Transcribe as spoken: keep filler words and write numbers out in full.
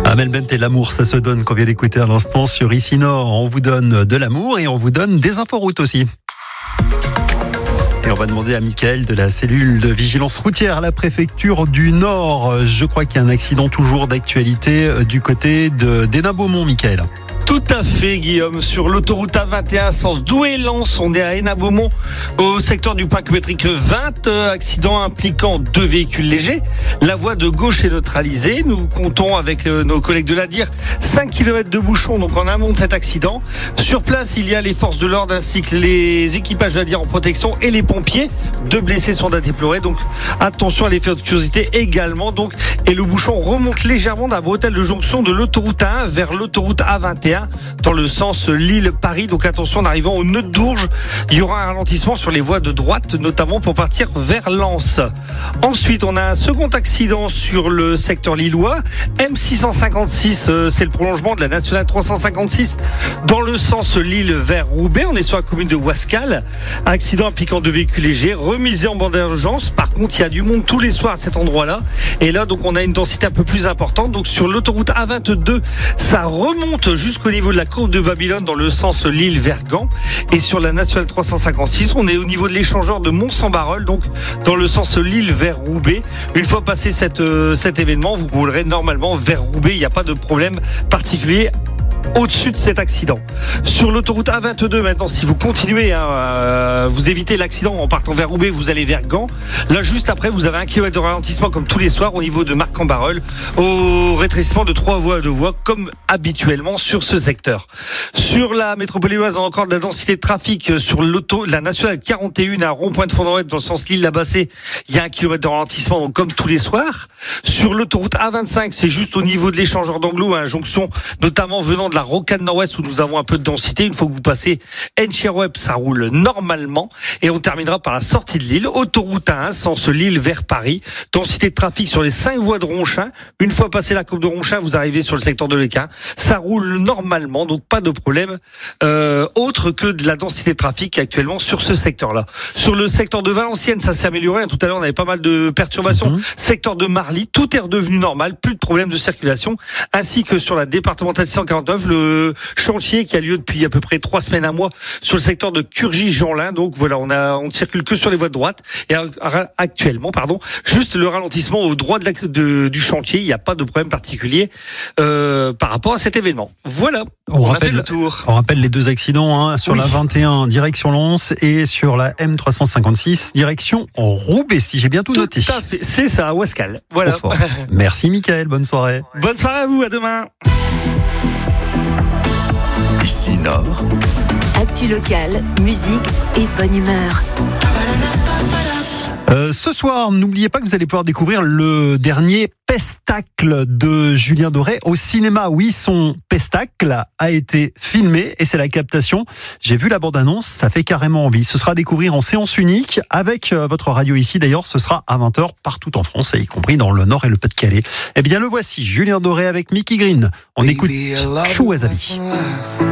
Amel Bent et l'amour, ça se donne qu'on vient d'écouter à l'instant sur Ici Nord. On vous donne de l'amour et on vous donne des inforoutes aussi. Et on va demander à Mickaël de la cellule de vigilance routière à la préfecture du Nord. Je crois qu'il y a un accident toujours d'actualité du côté de d'Hénin-Beaumont, Mickaël. Tout à fait, Guillaume. Sur l'autoroute A vingt et un, sens Douai-Lens, on est à Hénin-Beaumont, au secteur du point kilométrique vingt. Accident impliquant deux véhicules légers. La voie de gauche est neutralisée. Nous comptons avec nos collègues de l'A D I R cinq kilomètres de bouchon, donc en amont de cet accident. Sur place, il y a les forces de l'ordre ainsi que les équipages de l'A D I R en protection et les pompiers. Deux blessés sont à déplorer, donc attention à l'effet de curiosité également. Donc, et le bouchon remonte légèrement d'un bretelle de jonction de l'autoroute A un vers l'autoroute A vingt et un. Dans le sens Lille-Paris. Donc attention, en arrivant au nœud d'Ourges, il y aura un ralentissement sur les voies de droite, notamment pour partir vers Lens. Ensuite, on a un second accident sur le secteur lillois. M six cent cinquante-six, euh, c'est le prolongement de la nationale trois cent cinquante-six dans le sens Lille vers Roubaix. On est sur la commune de Wascal. Accident impliquant deux véhicules légers, remisé en bande d'urgence. Par contre, il y a du monde tous les soirs à cet endroit-là. Et là, donc, on a une densité un peu plus importante. Donc, sur l'autoroute A vingt-deux, ça remonte jusqu'au niveau de la courbe de Babylone dans le sens Lille vers Gand. Et sur la nationale trois cent cinquante-six, on est au niveau de l'échangeur de Mont-Saint-Barreul, donc dans le sens Lille vers Roubaix. Une fois passé cette, euh, cet événement, vous roulerez normalement vers Roubaix. Il n'y a pas de problème particulier au-dessus de cet accident. Sur l'autoroute A vingt-deux maintenant, si vous continuez, hein, euh, vous évitez l'accident en partant vers Roubaix, vous allez vers Gand. Là, juste après, vous avez un kilomètre de ralentissement comme tous les soirs au niveau de Marc-en-Barœul, au rétrécissement de trois voies à deux voies, comme habituellement sur ce secteur. Sur la métropole lilloise, on a encore de la densité de trafic sur l'auto, la nationale quarante et un à rond-point de Fondorette dans le sens Lille-Labassé. Il y a un kilomètre de ralentissement, donc comme tous les soirs. Sur l'autoroute A vingt-cinq, c'est juste au niveau de l'échangeur d'Anglo, à jonction, notamment venant de la Rocade Nord-Ouest où nous avons un peu de densité. Une fois que vous passez Enchirweb, ça roule normalement. Et on terminera par la sortie de Lille. Autoroute A un, sens Lille vers Paris. Densité de trafic sur les cinq voies de Ronchin. Une fois passé la courbe de Ronchin, vous arrivez sur le secteur de l'Équin. Ça roule normalement, donc pas de problème euh, autre que de la densité de trafic actuellement sur ce secteur-là. Sur le secteur de Valenciennes, ça s'est amélioré. Tout à l'heure, on avait pas mal de perturbations. Mmh. Secteur de Marly, tout est redevenu normal. Plus de problèmes de circulation. Ainsi que sur la départementale six cent quarante-neuf, le chantier qui a lieu depuis à peu près trois semaines, un mois, sur le secteur de Curgy-Jeanlin. Donc voilà, on a, on ne circule que sur les voies de droite. Et actuellement, pardon, juste le ralentissement au droit de la, de, du chantier. Il n'y a pas de problème particulier euh, par rapport à cet événement. Voilà, on, on rappelle, a fait le tour. On rappelle les deux accidents hein, sur oui. la vingt et un direction Lens et sur la M trois cent cinquante-six direction Roubaix, si j'ai bien tout, tout noté. Tout à fait, c'est ça, Wascal. Voilà. Merci Mickaël, bonne soirée. Bonne soirée à vous, à demain. Ici Nord. Actu locale, musique et bonne humeur. Euh, ce soir, n'oubliez pas que vous allez pouvoir découvrir le dernier pestacle de Julien Doré au cinéma. Oui, son pestacle a été filmé et c'est la captation. J'ai vu la bande-annonce, ça fait carrément envie. Ce sera à découvrir en séance unique avec votre radio ici. D'ailleurs, ce sera à vingt heures partout en France, y compris dans le Nord et le Pas-de-Calais. Eh bien, le voici, Julien Doré avec Mickey Green. On Baby, écoute Chouazabi.